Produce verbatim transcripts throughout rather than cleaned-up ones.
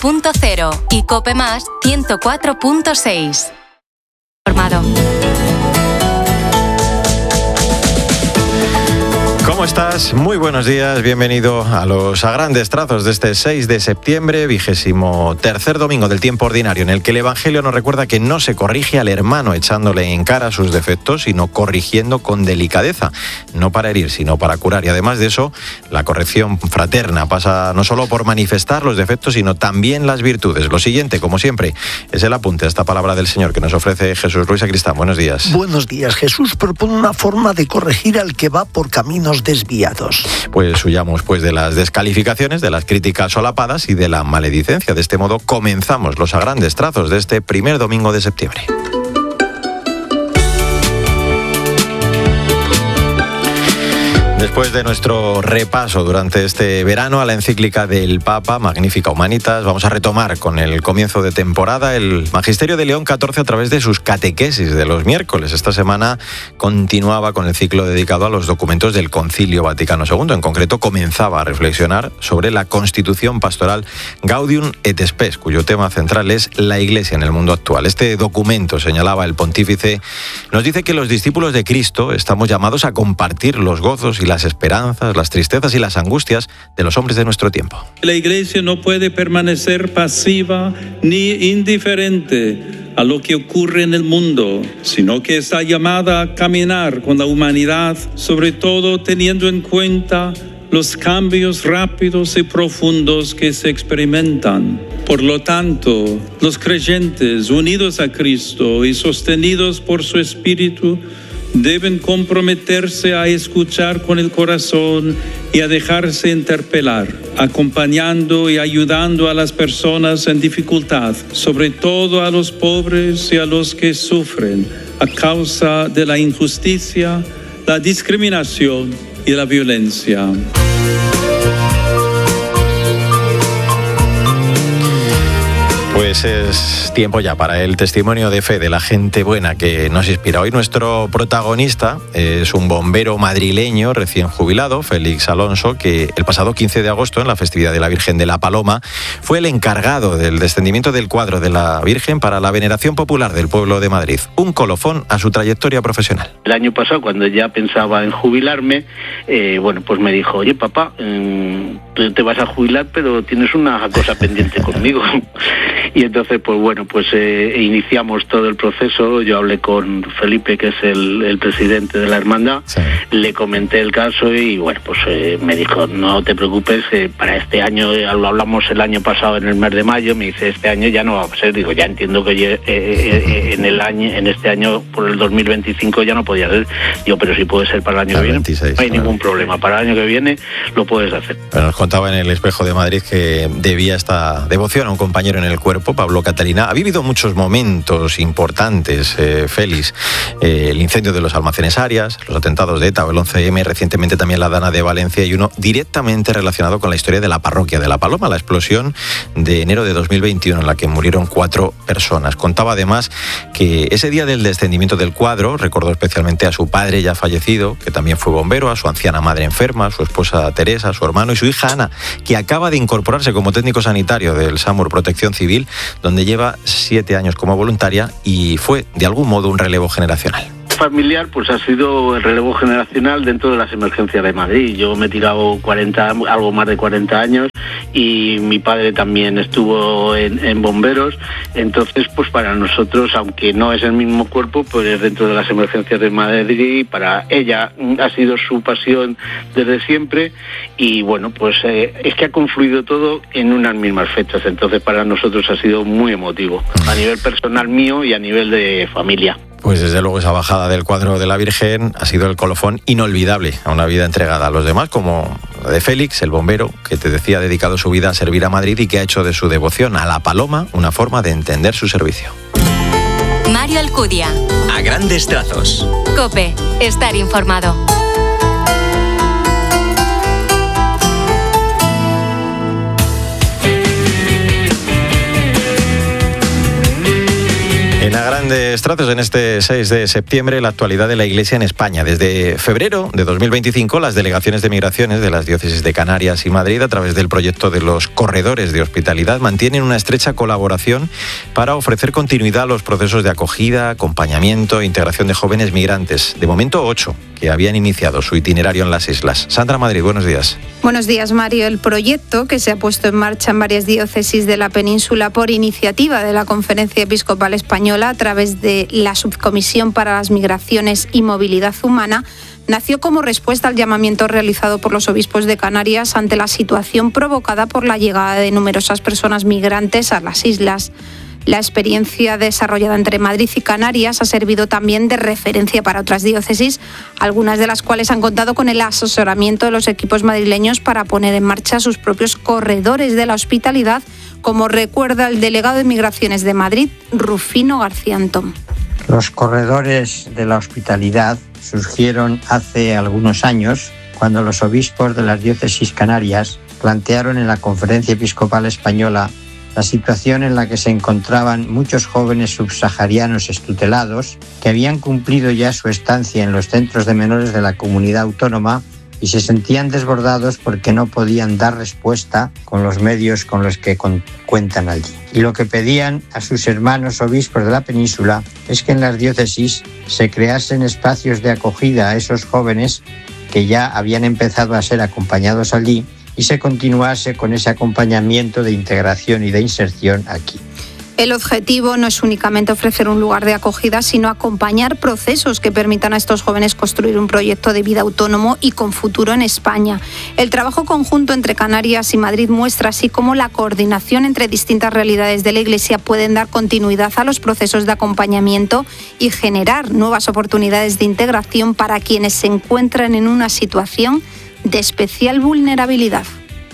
punto cero y Cope Más ciento cuatro punto seis. Formado. ¿Cómo estás? Muy buenos días, bienvenido a los a grandes trazos de este seis de septiembre, vigésimo tercer domingo del tiempo ordinario, en el que el Evangelio nos recuerda que no se corrige al hermano echándole en cara sus defectos, sino corrigiendo con delicadeza, no para herir, sino para curar. Y además de eso, la corrección fraterna pasa no solo por manifestar los defectos, sino también las virtudes. Lo siguiente, como siempre, es el apunte a esta palabra del Señor que nos ofrece Jesús Luis Sacristán. Buenos días. Buenos días. Jesús propone una forma de corregir al que va por caminos desviados. Pues huyamos pues de las descalificaciones, de las críticas solapadas y de la maledicencia. De este modo comenzamos los a grandes trazos de este primer domingo de septiembre. Después de nuestro repaso durante este verano a la encíclica del Papa, Magnificat Humanitas, vamos a retomar con el comienzo de temporada el Magisterio de León catorce a través de sus catequesis de los miércoles. Esta semana continuaba con el ciclo dedicado a los documentos del Concilio Vaticano segundo. En concreto, comenzaba a reflexionar sobre la Constitución Pastoral Gaudium et Spes, cuyo tema central es la Iglesia en el mundo actual. Este documento, señalaba el pontífice, nos dice que los discípulos de Cristo estamos llamados a compartir los gozos y las esperanzas, las tristezas y las angustias de los hombres de nuestro tiempo. La Iglesia no puede permanecer pasiva ni indiferente a lo que ocurre en el mundo, sino que está llamada a caminar con la humanidad, sobre todo teniendo en cuenta los cambios rápidos y profundos que se experimentan. Por lo tanto, los creyentes unidos a Cristo y sostenidos por su Espíritu deben comprometerse a escuchar con el corazón y a dejarse interpelar, acompañando y ayudando a las personas en dificultad, sobre todo a los pobres y a los que sufren a causa de la injusticia, la discriminación y la violencia. Pues es tiempo ya para el testimonio de fe de la gente buena que nos inspira. Hoy nuestro protagonista es un bombero madrileño recién jubilado, Félix Alonso, que el pasado quince de agosto, en la festividad de la Virgen de la Paloma, fue el encargado del descendimiento del cuadro de la Virgen para la veneración popular del pueblo de Madrid. Un colofón a su trayectoria profesional. El año pasado, cuando ya pensaba en jubilarme, eh, bueno, pues me dijo, oye papá, eh, tú te vas a jubilar, pero tienes una cosa pendiente conmigo. Y entonces, pues bueno, pues eh, iniciamos todo el proceso. Yo hablé con Felipe, que es el, el presidente de la hermandad, sí. Le comenté el caso y bueno, pues eh, me dijo, no te preocupes, eh, para este año, eh, lo hablamos el año pasado en el mes de mayo, me dice, este año ya no va a ser. Digo, ya entiendo que eh, eh, en el año, en este año, por el dos mil veinticinco ya no podía ser. Digo, pero si puede ser para el año que viene, veintiséis, no hay claro. Ningún problema, para el año que viene lo puedes hacer. Pero nos contaba en el Espejo de Madrid que debía esta devoción a un compañero en el cuerpo, Pablo Catalina. Ha vivido muchos momentos importantes, eh, Félix. Eh, el incendio de los almacenes Arias, los atentados de ETA o el once eme, recientemente también la Dana de Valencia y uno directamente relacionado con la historia de la parroquia de La Paloma, la explosión de enero de dos mil veintiuno en la que murieron cuatro personas. Contaba además que ese día del descendimiento del cuadro recordó especialmente a su padre ya fallecido, que también fue bombero, a su anciana madre enferma, a su esposa Teresa, a su hermano y su hija Ana, que acaba de incorporarse como técnico sanitario del SAMUR Protección Civil, donde lleva siete años como voluntaria y fue, de algún modo, un relevo generacional. Familiar, pues ha sido el relevo generacional dentro de las emergencias de Madrid. Yo me he tirado cuarenta, algo más de cuarenta años y mi padre también estuvo en, en bomberos. Entonces, pues para nosotros, aunque no es el mismo cuerpo, pues es dentro de las emergencias de Madrid. Para ella ha sido su pasión desde siempre y bueno, pues eh, es que ha confluido todo en unas mismas fechas. Entonces, para nosotros ha sido muy emotivo a nivel personal mío y a nivel de familia. Pues desde luego esa bajada del cuadro de la Virgen ha sido el colofón inolvidable a una vida entregada a los demás, como la de Félix, el bombero, que te decía ha dedicado su vida a servir a Madrid y que ha hecho de su devoción a la Paloma una forma de entender su servicio. Mario Alcudia. A grandes trazos. COPE. Estar informado. En A Grandes grandes trazos en este seis de septiembre, la actualidad de la Iglesia en España. Desde febrero de dos mil veinticinco, las delegaciones de migraciones de las diócesis de Canarias y Madrid, a través del proyecto de los corredores de hospitalidad, mantienen una estrecha colaboración para ofrecer continuidad a los procesos de acogida, acompañamiento e integración de jóvenes migrantes. De momento, ocho que habían iniciado su itinerario en las islas. Sandra Madrid, buenos días. Buenos días, Mario. El proyecto, que se ha puesto en marcha en varias diócesis de la península por iniciativa de la Conferencia Episcopal Española a través de la Subcomisión para las Migraciones y Movilidad Humana, nació como respuesta al llamamiento realizado por los obispos de Canarias ante la situación provocada por la llegada de numerosas personas migrantes a las islas. La experiencia desarrollada entre Madrid y Canarias ha servido también de referencia para otras diócesis, algunas de las cuales han contado con el asesoramiento de los equipos madrileños para poner en marcha sus propios corredores de la hospitalidad, como recuerda el delegado de Migraciones de Madrid, Rufino García Antón. Los corredores de la hospitalidad surgieron hace algunos años, cuando los obispos de las diócesis canarias plantearon en la Conferencia Episcopal Española la situación en la que se encontraban muchos jóvenes subsaharianos extutelados que habían cumplido ya su estancia en los centros de menores de la comunidad autónoma y se sentían desbordados porque no podían dar respuesta con los medios con los que con- cuentan allí. Y lo que pedían a sus hermanos obispos de la península es que en las diócesis se creasen espacios de acogida a esos jóvenes que ya habían empezado a ser acompañados allí y se continuase con ese acompañamiento de integración y de inserción aquí. El objetivo no es únicamente ofrecer un lugar de acogida, sino acompañar procesos que permitan a estos jóvenes construir un proyecto de vida autónomo y con futuro en España. El trabajo conjunto entre Canarias y Madrid muestra así cómo la coordinación entre distintas realidades de la Iglesia pueden dar continuidad a los procesos de acompañamiento y generar nuevas oportunidades de integración para quienes se encuentran en una situación de especial vulnerabilidad.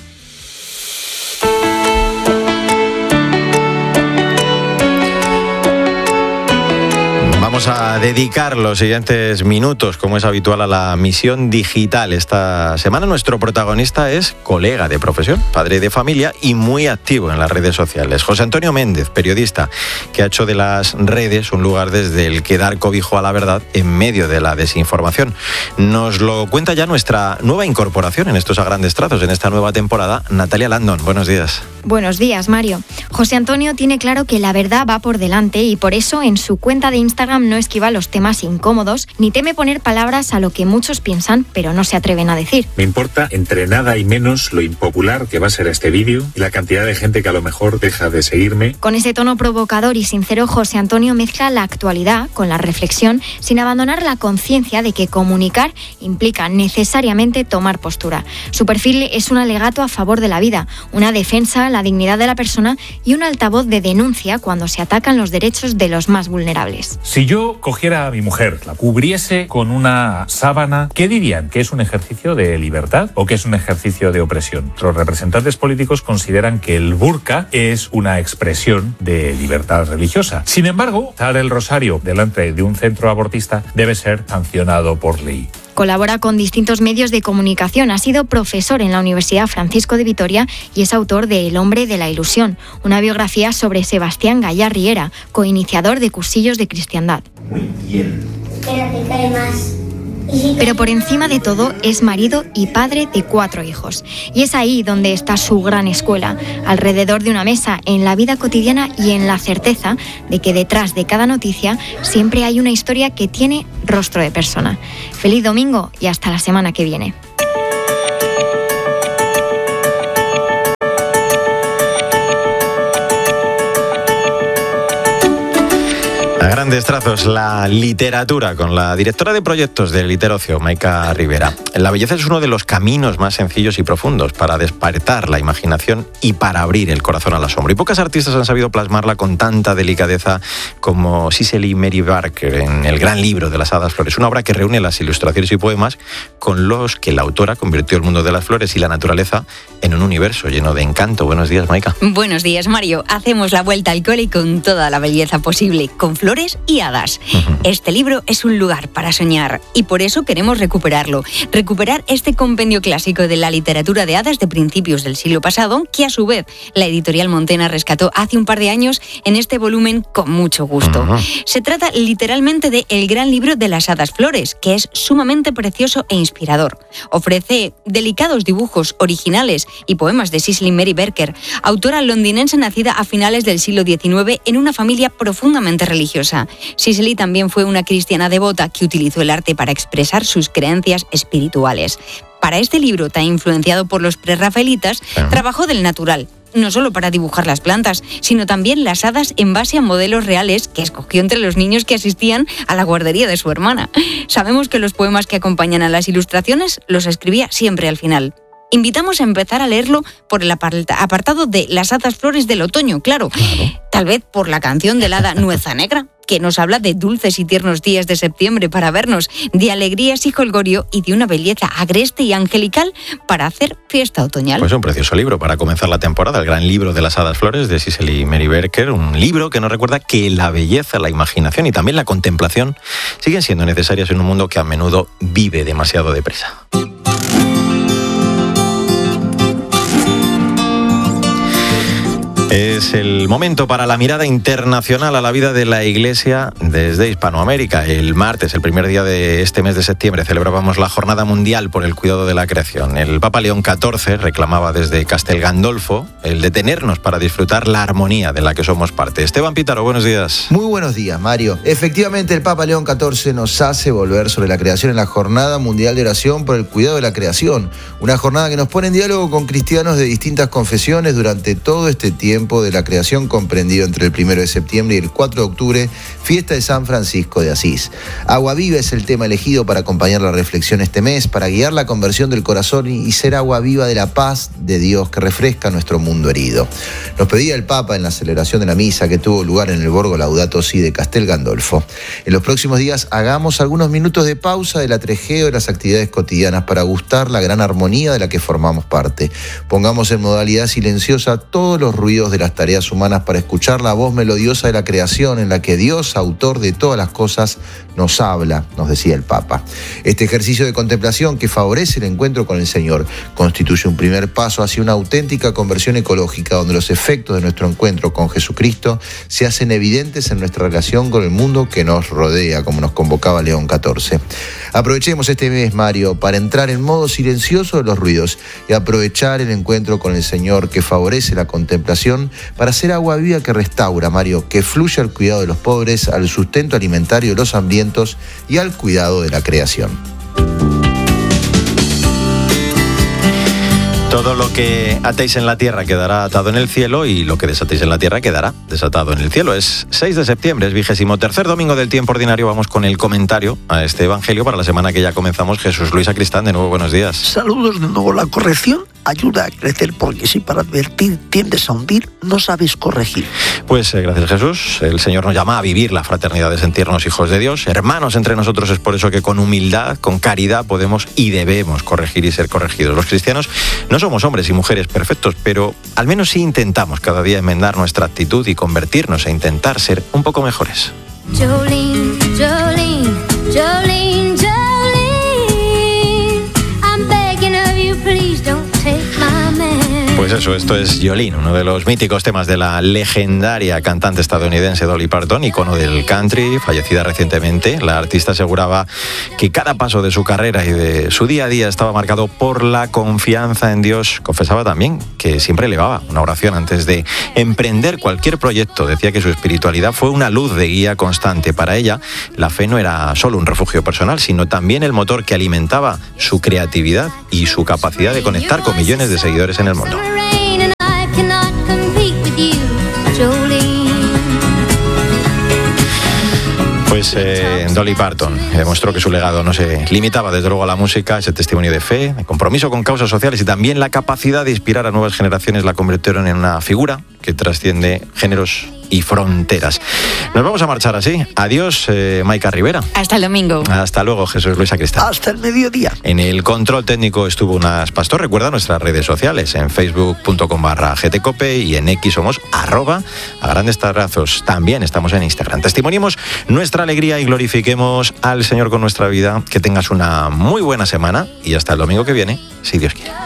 Vamos a dedicar los siguientes minutos, como es habitual, a la misión digital. Esta semana nuestro protagonista es colega de profesión, padre de familia y muy activo en las redes sociales. José Antonio Méndez, periodista, que ha hecho de las redes un lugar desde el que dar cobijo a la verdad en medio de la desinformación. Nos lo cuenta ya nuestra nueva incorporación en estos a grandes trazos, en esta nueva temporada, Natalia Landon. Buenos días. Buenos días, Mario. José Antonio tiene claro que la verdad va por delante y por eso en su cuenta de Instagram no esquiva los temas incómodos ni teme poner palabras a lo que muchos piensan pero no se atreven a decir. Me importa entre nada y menos lo impopular que va a ser este vídeo y la cantidad de gente que a lo mejor deja de seguirme. Con ese tono provocador y sincero, José Antonio mezcla la actualidad con la reflexión sin abandonar la conciencia de que comunicar implica necesariamente tomar postura. Su perfil es un alegato a favor de la vida, una defensa, la dignidad de la persona y un altavoz de denuncia cuando se atacan los derechos de los más vulnerables. Si yo cogiera a mi mujer, la cubriese con una sábana, ¿qué dirían? ¿Que es un ejercicio de libertad o que es un ejercicio de opresión? Los representantes políticos consideran que el burka es una expresión de libertad religiosa. Sin embargo, dar el rosario delante de un centro abortista debe ser sancionado por ley. Colabora con distintos medios de comunicación, ha sido profesor en la Universidad Francisco de Vitoria y es autor de El hombre de la ilusión, una biografía sobre Sebastián Gallá Riera, coiniciador de Cursillos de Cristiandad. Muy bien. Pero que cae más. Pero por encima de todo es marido y padre de cuatro hijos. Y es ahí donde está su gran escuela, alrededor de una mesa, en la vida cotidiana y en la certeza de que detrás de cada noticia siempre hay una historia que tiene rostro de persona. Feliz domingo y hasta la semana que viene. A grandes trazos, la literatura con la directora de proyectos de Literocio, Maika Rivera. La belleza es uno de los caminos más sencillos y profundos para despertar la imaginación y para abrir el corazón al asombro. Y pocas artistas han sabido plasmarla con tanta delicadeza como Cicely Mary Barker en El gran libro de las hadas flores, una obra que reúne las ilustraciones y poemas con los que la autora convirtió el mundo de las flores y la naturaleza en un universo lleno de encanto. Buenos días, Maika. Buenos días, Mario. Hacemos la vuelta al cole con toda la belleza posible, con flores flores y hadas. Uh-huh. Este libro es un lugar para soñar y por eso queremos recuperarlo. Recuperar este compendio clásico de la literatura de hadas de principios del siglo pasado, que a su vez la editorial Montena rescató hace un par de años en este volumen con mucho gusto. Uh-huh. Se trata literalmente de El gran libro de las hadas flores, que es sumamente precioso e inspirador. Ofrece delicados dibujos originales y poemas de Cicely Mary Barker, autora londinense nacida a finales del siglo diecinueve en una familia profundamente religiosa. Cicely también fue una cristiana devota que utilizó el arte para expresar sus creencias espirituales. Para este libro, tan influenciado por los prerrafaelitas, uh-huh. trabajó del natural, no solo para dibujar las plantas, sino también las hadas en base a modelos reales que escogió entre los niños que asistían a la guardería de su hermana. Sabemos que los poemas que acompañan a las ilustraciones los escribía siempre al final. Invitamos a empezar a leerlo por el apartado de Las hadas flores del otoño, claro. claro. Tal vez por la canción del hada Nueza Negra, que nos habla de dulces y tiernos días de septiembre para vernos, de alegrías y jolgorio y de una belleza agreste y angelical para hacer fiesta otoñal. Pues un precioso libro para comenzar la temporada, El gran libro de las hadas flores de Cicely Mary Barker, un libro que nos recuerda que la belleza, la imaginación y también la contemplación siguen siendo necesarias en un mundo que a menudo vive demasiado deprisa. Es el momento para la mirada internacional a la vida de la Iglesia desde Hispanoamérica. El martes, el primer día de este mes de septiembre, celebrábamos la Jornada Mundial por el Cuidado de la Creación. El Papa León catorce reclamaba desde Castel Gandolfo el detenernos para disfrutar la armonía de la que somos parte. Esteban Pítaro, buenos días. Muy buenos días, Mario. Efectivamente, el Papa León catorce nos hace volver sobre la creación en la Jornada Mundial de Oración por el Cuidado de la Creación. Una jornada que nos pone en diálogo con cristianos de distintas confesiones durante todo este tiempo de la creación comprendido entre el primero de septiembre y el cuatro de octubre, fiesta de San Francisco de Asís. Agua viva es el tema elegido para acompañar la reflexión este mes, para guiar la conversión del corazón y ser agua viva de la paz de Dios que refresca nuestro mundo herido. Nos pedía el Papa en la celebración de la misa que tuvo lugar en el Borgo Laudato Si de Castel Gandolfo. En los próximos días hagamos algunos minutos de pausa del atrejeo de las actividades cotidianas para gustar la gran armonía de la que formamos parte. Pongamos en modalidad silenciosa todos los ruidos de las tareas humanas para escuchar la voz melodiosa de la creación en la que Dios, autor de todas las cosas, nos habla, nos decía el Papa. Este ejercicio de contemplación que favorece el encuentro con el Señor constituye un primer paso hacia una auténtica conversión ecológica donde los efectos de nuestro encuentro con Jesucristo se hacen evidentes en nuestra relación con el mundo que nos rodea, como nos convocaba León catorce. Aprovechemos este mes, Mario, para entrar en modo silencioso de los ruidos y aprovechar el encuentro con el Señor que favorece la contemplación para ser agua viva que restaura, Mario, que fluye al cuidado de los pobres, al sustento alimentario de los hambrientos y al cuidado de la creación. Todo lo que atéis en la tierra quedará atado en el cielo y lo que desatéis en la tierra quedará desatado en el cielo. Es seis de septiembre, es vigésimo tercer domingo del tiempo ordinario. Vamos con el comentario a este evangelio para la semana que ya comenzamos. Jesús Luis Sacristán, de nuevo buenos días. Saludos de nuevo. La corrección ayuda a crecer porque si para advertir tiendes a hundir, no sabes corregir. Pues eh, gracias Jesús. El Señor nos llama a vivir la fraternidad de sentirnos hijos de Dios, hermanos entre nosotros. Es por eso que con humildad, con caridad podemos y debemos corregir y ser corregidos. Los cristianos no somos hombres y mujeres perfectos, pero al menos sí intentamos cada día enmendar nuestra actitud y convertirnos e intentar ser un poco mejores. Jolene, Jolene, Jolene, Jolene, I'm begging of you, please don't take my man. Pues eso, esto es Jolene, uno de los míticos temas de la legendaria cantante estadounidense Dolly Parton, icono del country, fallecida recientemente. La artista aseguraba que cada paso de su carrera y de su día a día estaba marcado por la confianza en Dios. Confesaba también que siempre elevaba una oración antes de emprender cualquier proyecto. Decía que su espiritualidad fue una luz de guía constante. Para ella, la fe no era solo un refugio personal, sino también el motor que alimentaba su creatividad y su capacidad de conectar con millones de seguidores en el mundo. Pues eh, Dolly Parton demostró que su legado no se limitaba desde luego a la música, ese testimonio de fe, de compromiso con causas sociales y también la capacidad de inspirar a nuevas generaciones la convirtieron en una figura que trasciende géneros y fronteras. Nos vamos a marchar así. Adiós, eh, Maika Rivera. Hasta el domingo. Hasta luego, Jesús Luis Sacristán. Hasta el mediodía. En el control técnico estuvo Unas Pastor. Recuerda nuestras redes sociales en facebook punto com barra gtcope y en X somos arroba a grandes trazos. También estamos en Instagram. Testimoniemos nuestra alegría y glorifiquemos al Señor con nuestra vida. Que tengas una muy buena semana y hasta el domingo que viene, si Dios quiere.